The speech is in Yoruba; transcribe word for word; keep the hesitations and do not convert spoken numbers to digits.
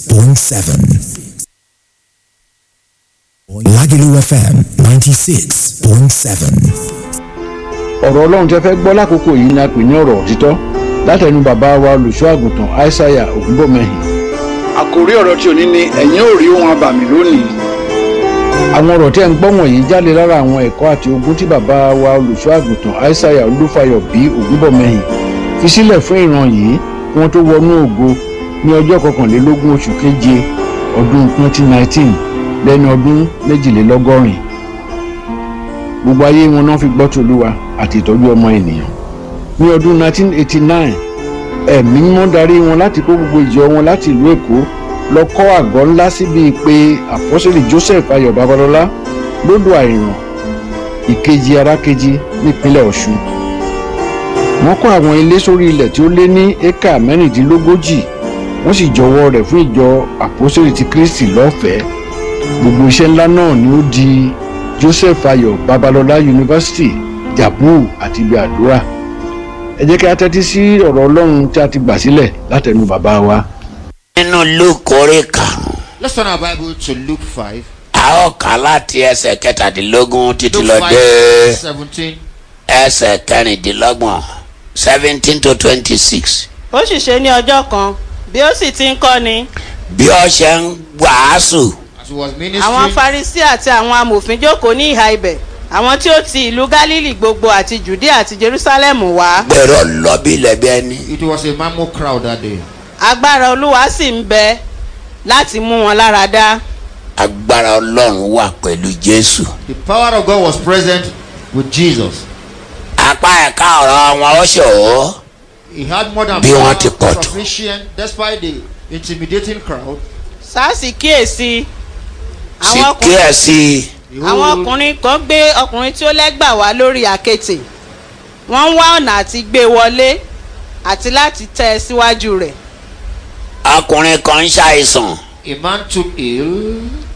point seven. Lagelu F M ninety-six point seven. ọ̀rọ̀ ọlọ́run tẹ́ fẹ́ gbọ́ lákòókò yìí ni a pè ní ọ̀rọ̀ òtítọ́ látẹnu bàbá wa olùṣọ́ àgùntàn Aísáyà Ògúnbọ̀mẹ́hìn. àkòrí ọ̀rọ̀ tí ò ní ni ẹ̀yin ò rí ohun abàmì lónìí. àwọn ọ̀rọ̀ tí ẹ̀ ń gbọ́ wọ̀nyí jáde lára àwọn ẹ̀kọ́ àti ogun tí bàbá wa olùṣọ́ àgùntàn Aísáyà Olúfayọ̀ bí Ògúnbọ̀mẹ́hìn fi sílẹ̀ fún ìran yìí kí wọ́n tó wọnú ògo ní ọjọ́ kọkànlélógún oṣù keje ọdún twenty nineteen lẹ́ni ọdún méjìlélọ́gọ́rin. gbogbo ayé wọn náà fi gbọ́ tòlúwa àti ìtọ́jú ọmọ ènìyàn. ní ọdún nineteen eighty-nine ẹ̀mí mímọ́ darí wọn láti kó gbogbo ìjọ wọn láti ìlú Èkó lọ kọ́ àgọ́ ńlá síbi pé àpọ́sítélì Joseph Ayọ̀ Babalọ́lá lódò Àìràn ìkejì arákejì nípínlẹ̀ Ọ̀ṣun. wọ́n kọ́ àwọn ilé sórí ilẹ̀ tí ó lé ní éka mẹ́rìndínlógójì wọ́n sì jọwọ́ rẹ̀ fún ìjọ àpọ́sítélì ti Kristi lọ́fẹ̀ẹ́. gbogbo iṣẹ́ ńlá náà ni ó di Joseph Ayọ̀ Babalọ́lá University Jabu àti ibi àdúrà. ẹ jẹ́ kí a tẹ́tí sí ọ̀rọ̀ Ọlọ́run tí a ti gbà sílẹ̀ látẹnu bàbá wa. nínú Luke orí karùn-ún. Let's turn our Bible to Luke five. a ó kà láti ẹsẹ̀ kẹtàdínlógún títí Luke lọ five, dé seventeen. ẹsẹ̀ kẹrìndínlọ́gbọ̀n seventeen to twenty-six. ó sì ṣe ní ọjọ́ kan bí ó sì ti ń kọ́ni. bí ó ṣe ń wàásù. As he was ministering, àwọn Farisí àti àwọn amòfin jókòó ní ìhà ibẹ̀ àwọn tí ó ti ìlú Gálílì gbogbo àti Jùdíà àti Jerúsálẹ́mù wá. gbèrò lọ bí ilẹ̀ bí ẹni. it was a mammoth crowd that day. agbára Olúwa sì ń bẹ láti mú wọn lára dá. agbára Ọlọ́run wà pẹ̀lú Jésù. The power of God was present with Jesus. apá ẹ̀ka ọ̀rọ̀ wọn ó ṣòro. He had more than Bí power wọ́n ti pọ̀ tó. sufficient despite the intimidating crowd. sáàsì kíyèsí sì àwọn ọkùnrin kíyèsí àwọn ọkùnrin kan gbé ọkùnrin tí ó lẹ́gbà wá lórí àkéte wọ́n ń wá ọ̀nà àti gbé wọlé àti láti tẹ́ ẹ síwájú rẹ̀. ọkùnrin kan ń ṣàìsàn. A man took ill.